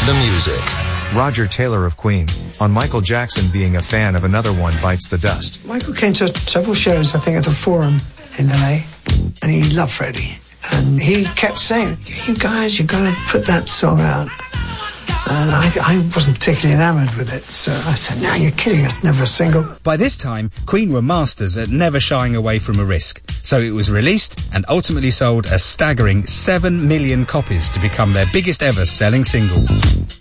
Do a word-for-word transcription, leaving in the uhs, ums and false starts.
the music. Roger Taylor of Queen, on Michael Jackson being a fan of Another One Bites the Dust. Michael came to several shows, I think, at the Forum in L A, and he loved Freddie. And he kept saying, you guys, you've got to put that song out. And I, I wasn't particularly enamoured with it, so I said, no, you're kidding, it's never a single. By this time, Queen were masters at never shying away from a risk, so it was released and ultimately sold a staggering seven million copies to become their biggest ever selling single.